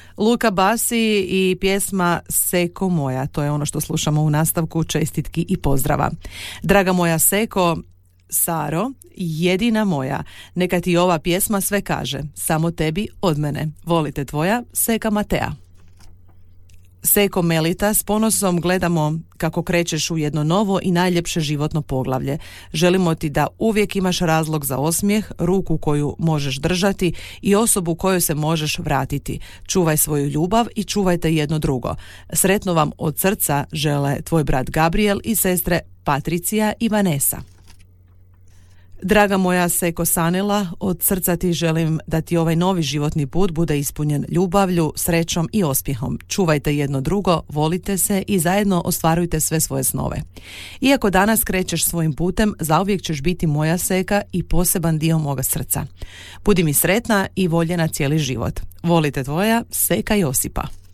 Luka Basi i pjesma Seko moja, to je ono što slušamo u nastavku čestitki i pozdrava. Draga moja Seko, Saro, jedina moja, neka ti ova pjesma sve kaže, samo tebi od mene. Volite tvoja Seka Matea. Seko Melita, s ponosom gledamo kako krećeš u jedno novo i najljepše životno poglavlje. Želimo ti da uvijek imaš razlog za osmijeh, ruku koju možeš držati i osobu kojoj se možeš vratiti. Čuvaj svoju ljubav i čuvajte jedno drugo. Sretno vam od srca žele tvoj brat Gabriel i sestre Patricija i Vanessa. Draga moja Seko Sanela, od srca ti želim da ti ovaj novi životni put bude ispunjen ljubavlju, srećom i osmijehom. Čuvajte jedno drugo, volite se i zajedno ostvarujte sve svoje snove. Iako danas krećeš svojim putem, zauvijek ćeš biti moja Seka i poseban dio moga srca. Budi mi sretna i voljena cijeli život. Volite tvoja Seka Josipa.